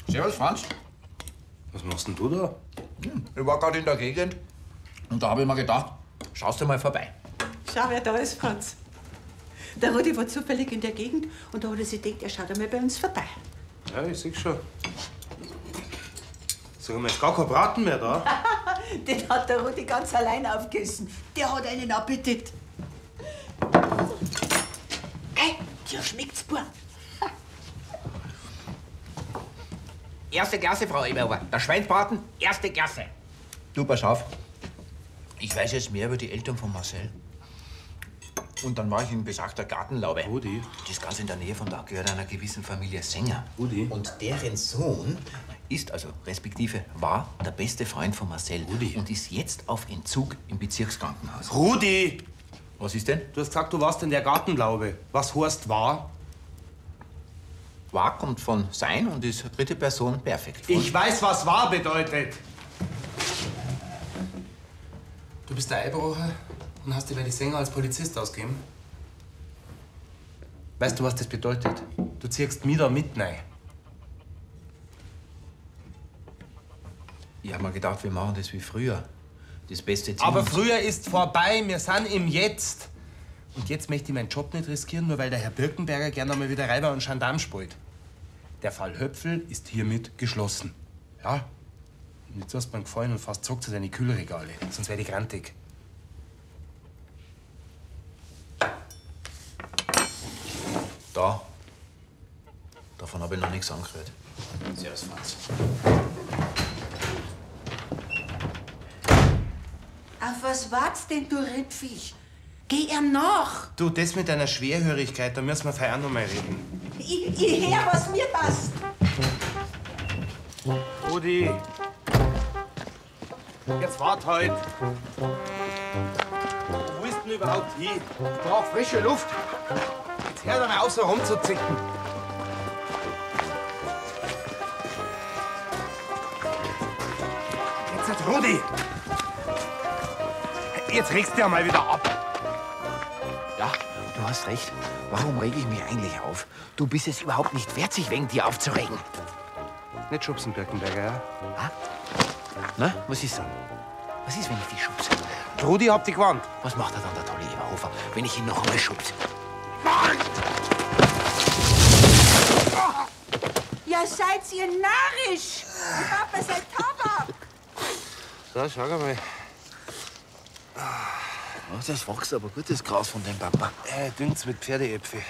Servus, Franz. Was machst denn du da? Ich war gerade in der Gegend und da habe ich mir gedacht, schaust du mal vorbei. Schau, wer da ist, Franz. Der Rudi war zufällig in der Gegend und da hat er sich gedacht, er schaut einmal bei uns vorbei. Ja, ich sehe schon. Sag mal, ist gar kein Braten mehr da? Den hat der Rudi ganz allein aufgegessen. Der hat einen Appetit. Hey, dir schmeckt's, Bub. Erste Klasse, Frau Eberhofer. Der Schweinsbraten, erste Klasse. Du, pass auf. Ich weiß jetzt mehr über die Eltern von Marcel. Und dann war ich in besagter Gartenlaube. Rudi? Das ist ganz in der Nähe von da, gehört einer gewissen Familie Sänger. Rudi? Und deren Sohn ist, also respektive war, der beste Freund von Marcel. Rudi? Und ist jetzt auf Entzug im Bezirkskrankenhaus. Rudi! Was ist denn? Du hast gesagt, du warst in der Gartenlaube. Was heißt war? War kommt von sein und ist dritte Person perfekt. Ich weiß, was war bedeutet. Du bist der Eibrocher und hast dir bei die Sänger als Polizist ausgegeben? Weißt du, was das bedeutet? Du ziehst mich da mit rein. Ich hab mir gedacht, wir machen das wie früher. Das beste Team. Aber früher ist vorbei, wir sind im Jetzt. Und jetzt möchte ich meinen Job nicht riskieren, nur weil der Herr Birkenberger gerne einmal wieder Räuber und Gendarm spielt. Der Fall Höpfel ist hiermit geschlossen. Ja? Und jetzt hast du mir gefallen und fast zurück zu deinen Kühlregale, sonst werde ich grantig. Da. Davon habe ich noch nichts angehört. Servus, Franz. Auf was wart's denn, du Rippviech? Geh ihm nach. Du, das mit deiner Schwerhörigkeit, da müssen wir vorher auch noch mal reden. Ich hör, was mir passt. Rudi! Jetzt wart halt! Wo willst du denn überhaupt hin? Ich brauch frische Luft! Jetzt hör doch mal auf, so rumzuzicken! Jetzt, Rudi! Jetzt regst du ja mal wieder ab! Ja, du hast recht. Warum rege ich mich eigentlich auf? Du bist es überhaupt nicht wert, sich wegen dir aufzuregen. Nicht schubsen, Birkenberger, ja? Ha? Na, was ist dann? Was ist, wenn ich dich schubse? Rudi hat dich gewarnt. Was macht er dann, der tolle Eberhofer, wenn ich ihn noch einmal schubse? Ja, seid ihr narrisch. Die Papa seid Tabak. So, schau mal. Oh, das wächst aber gutes Gras von dem Papa. Düngt's mit Pferdeäpfel.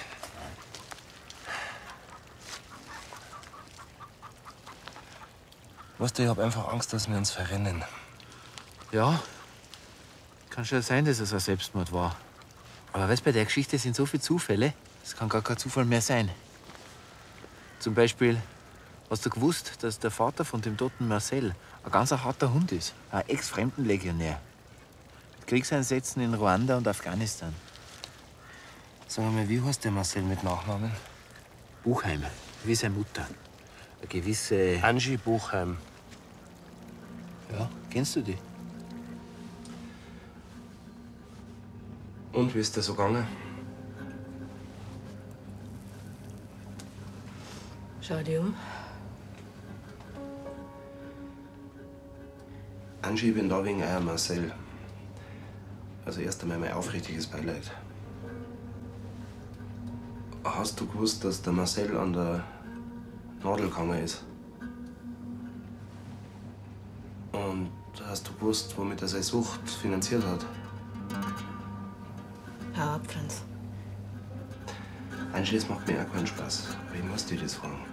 Weißt du, ich hab einfach Angst, dass wir uns verrennen. Ja, kann schon sein, dass es ein Selbstmord war. Aber weißt, bei der Geschichte sind so viele Zufälle, es kann gar kein Zufall mehr sein. Zum Beispiel, hast du gewusst, dass der Vater von dem toten Marcel ein ganz harter Hund ist? Ein Ex-Fremdenlegionär. Mit Kriegseinsätzen in Ruanda und Afghanistan. Sag mal, wie heißt der Marcel mit Nachnamen? Buchheim, wie seine Mutter. Eine gewisse... Angie Buchheim. Ja, kennst du die? Und wie ist der so gegangen? Schau dir um. Angie, ich bin da wegen euer Marcel. Also erst einmal mein aufrichtiges Beileid. Hast du gewusst, dass der Marcel an der Nadel gegangen ist? Und hast du gewusst, womit er seine Sucht finanziert hat? Hau ab, Franz. Angie, das macht mir auch keinen Spaß. Aber ich muss dir das fragen.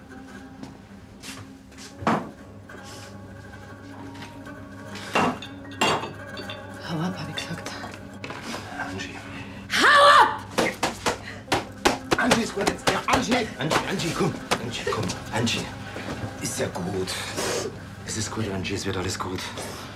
Hau ab, hab ich gesagt. Angie. Hau ab! Angie ist gut jetzt. Ja, Angie! Angie, komm. Angie, komm. Angie. Ist ja gut. Es ist gut, Angie. Es wird alles gut.